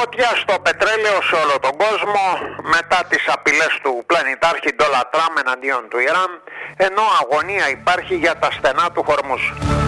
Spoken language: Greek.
φωτιά στο πετρέλαιο σε όλο τον κόσμο μετά τις απειλές του πλανητάρχη Ντόναλντ Τραμπ εναντίον του Ιράν, ενώ αγωνία υπάρχει για τα στενά του Χορμούζ.